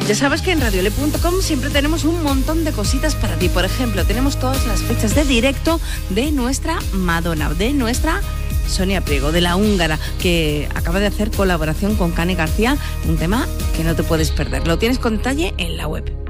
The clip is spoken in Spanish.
Ya sabes que en radiole.com siempre tenemos un montón de cositas para ti. Por ejemplo, tenemos todas las fechas de directo de nuestra Madonna, de nuestra Sonia Priego, de la húngara, que acaba de hacer colaboración con Kane García, un tema que no te puedes perder. Lo tienes con detalle en la web.